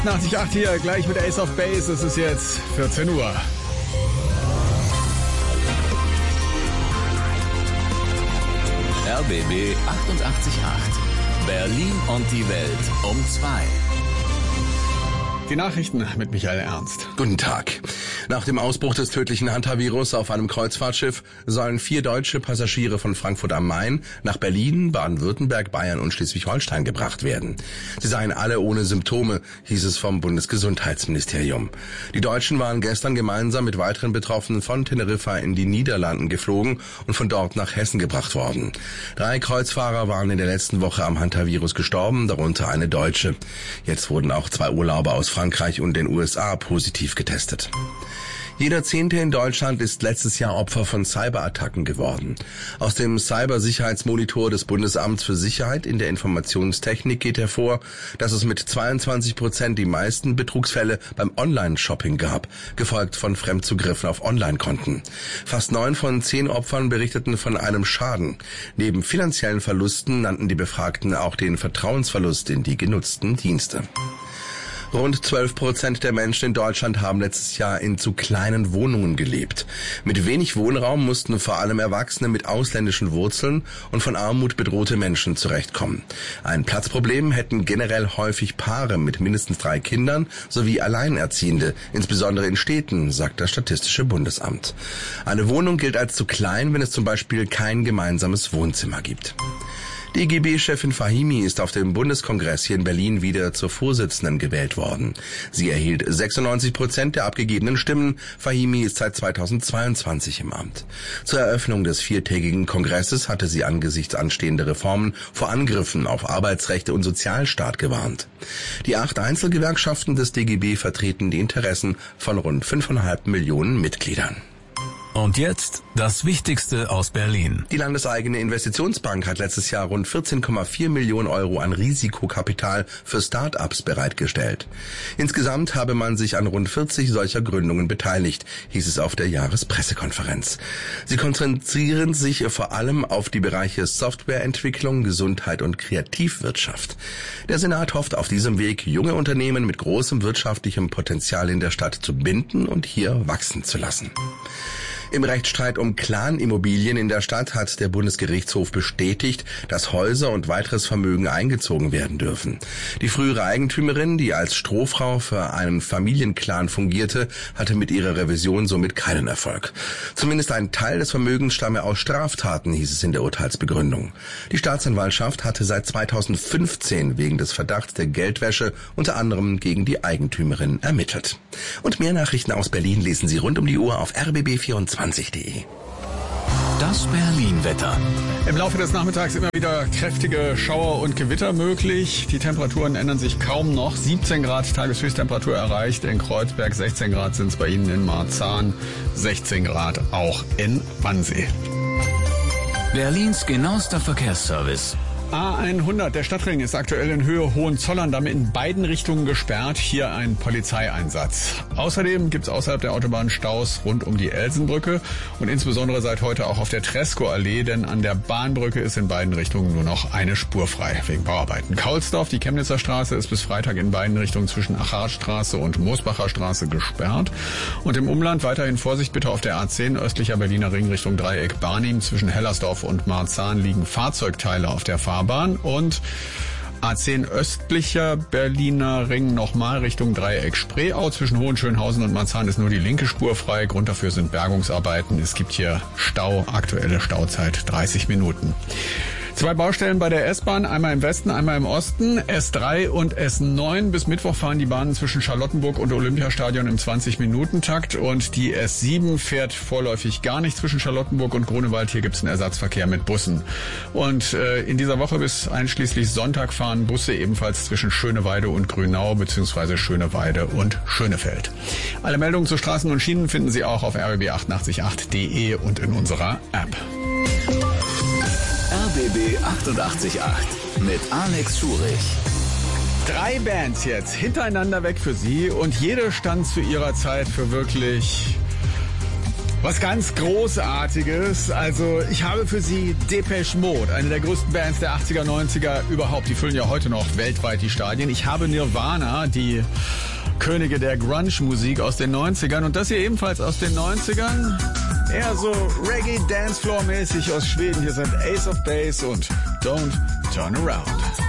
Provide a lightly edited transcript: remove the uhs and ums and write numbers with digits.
88 hier, gleich mit Ace of Base. Es ist jetzt 14 Uhr. RBB 88.8. Berlin und die Welt um 2. Die Nachrichten mit Michael Ernst. Guten Tag. Nach dem Ausbruch des tödlichen Hantavirus auf einem Kreuzfahrtschiff sollen 4 deutsche Passagiere von Frankfurt am Main nach Berlin, Baden-Württemberg, Bayern und Schleswig-Holstein gebracht werden. Sie seien alle ohne Symptome, hieß es vom Bundesgesundheitsministerium. Die Deutschen waren gestern gemeinsam mit weiteren Betroffenen von Teneriffa in die Niederlanden geflogen und von dort nach Hessen gebracht worden. 3 Kreuzfahrer waren in der letzten Woche am Hantavirus gestorben, darunter eine Deutsche. Jetzt wurden auch 2 Urlauber aus Frankreich und den USA positiv getestet. Jeder 10. in Deutschland ist letztes Jahr Opfer von Cyberattacken geworden. Aus dem Cybersicherheitsmonitor des Bundesamts für Sicherheit in der Informationstechnik geht hervor, dass es mit 22% die meisten Betrugsfälle beim Online-Shopping gab, gefolgt von Fremdzugriffen auf Online-Konten. Fast 9 von 10 Opfern berichteten von einem Schaden. Neben finanziellen Verlusten nannten die Befragten auch den Vertrauensverlust in die genutzten Dienste. Rund 12% der Menschen in Deutschland haben letztes Jahr in zu kleinen Wohnungen gelebt. Mit wenig Wohnraum mussten vor allem Erwachsene mit ausländischen Wurzeln und von Armut bedrohte Menschen zurechtkommen. Ein Platzproblem hätten generell häufig Paare mit mindestens 3 Kindern sowie Alleinerziehende, insbesondere in Städten, sagt das Statistische Bundesamt. Eine Wohnung gilt als zu klein, wenn es zum Beispiel kein gemeinsames Wohnzimmer gibt. Die DGB-Chefin Fahimi ist auf dem Bundeskongress hier in Berlin wieder zur Vorsitzenden gewählt worden. Sie erhielt 96% der abgegebenen Stimmen. Fahimi ist seit 2022 im Amt. Zur Eröffnung des 4-tägigen Kongresses hatte sie angesichts anstehender Reformen vor Angriffen auf Arbeitsrechte und Sozialstaat gewarnt. Die 8 Einzelgewerkschaften des DGB vertreten die Interessen von rund 5,5 Millionen Mitgliedern. Und jetzt das Wichtigste aus Berlin. Die landeseigene Investitionsbank hat letztes Jahr rund 14,4 Millionen Euro an Risikokapital für Start-ups bereitgestellt. Insgesamt habe man sich an rund 40 solcher Gründungen beteiligt, hieß es auf der Jahrespressekonferenz. Sie konzentrieren sich vor allem auf die Bereiche Softwareentwicklung, Gesundheit und Kreativwirtschaft. Der Senat hofft auf diesem Weg, junge Unternehmen mit großem wirtschaftlichem Potenzial in der Stadt zu binden und hier wachsen zu lassen. Im Rechtsstreit um Clan-Immobilien in der Stadt hat der Bundesgerichtshof bestätigt, dass Häuser und weiteres Vermögen eingezogen werden dürfen. Die frühere Eigentümerin, die als Strohfrau für einen Familienclan fungierte, hatte mit ihrer Revision somit keinen Erfolg. Zumindest ein Teil des Vermögens stamme aus Straftaten, hieß es in der Urteilsbegründung. Die Staatsanwaltschaft hatte seit 2015 wegen des Verdachts der Geldwäsche unter anderem gegen die Eigentümerin ermittelt. Und mehr Nachrichten aus Berlin lesen Sie rund um die Uhr auf rbb24.de. Das Berlin-Wetter. Im Laufe des Nachmittags immer wieder kräftige Schauer und Gewitter möglich. Die Temperaturen ändern sich kaum noch. 17 Grad Tageshöchsttemperatur erreicht in Kreuzberg, 16 Grad sind es bei Ihnen in Marzahn, 16 Grad auch in Wannsee. Berlins genauester Verkehrsservice. A100, der Stadtring ist aktuell in Höhe Hohenzollern, damit in beiden Richtungen gesperrt. Hier ein Polizeieinsatz. Außerdem gibt es außerhalb der Autobahn Staus rund um die Elsenbrücke und insbesondere seit heute auch auf der Treskoallee, denn an der Bahnbrücke ist in beiden Richtungen nur noch eine Spur frei wegen Bauarbeiten. Kaulsdorf, die Chemnitzer Straße, ist bis Freitag in beiden Richtungen zwischen Acharstraße und Moosbacher Straße gesperrt. Und im Umland weiterhin Vorsicht bitte auf der A10 östlicher Berliner Ring Richtung Dreieck Barnim. Zwischen Hellersdorf und Marzahn liegen Fahrzeugteile auf der Fahrbahn. Und A10 östlicher Berliner Ring nochmal Richtung Dreieck Spreeau. Zwischen Hohenschönhausen und Marzahn ist nur die linke Spur frei. Grund dafür sind Bergungsarbeiten. Es gibt hier Stau, aktuelle Stauzeit 30 Minuten. 2 Baustellen bei der S-Bahn, einmal im Westen, einmal im Osten. S3 und S9. Bis Mittwoch fahren die Bahnen zwischen Charlottenburg und Olympiastadion im 20-Minuten-Takt. Und die S7 fährt vorläufig gar nicht zwischen Charlottenburg und Grunewald. Hier gibt es einen Ersatzverkehr mit Bussen. Und in dieser Woche bis einschließlich Sonntag fahren Busse ebenfalls zwischen Schöneweide und Grünau bzw. Schöneweide und Schönefeld. Alle Meldungen zu Straßen und Schienen finden Sie auch auf rbb888.de und in unserer App. RBB 88.8 mit Alex Schurich. 3 Bands jetzt hintereinander weg für Sie und jede stand zu ihrer Zeit für wirklich Was ganz Großartiges. Also ich habe für Sie Depeche Mode, eine der größten Bands der 80er, 90er überhaupt. Die füllen ja heute noch weltweit die Stadien. Ich habe Nirvana, die Könige der Grunge-Musik aus den 90ern. Und das hier ebenfalls aus den 90ern. Eher so Reggae-Dancefloor-mäßig aus Schweden. Hier sind Ace of Base und Don't Turn Around.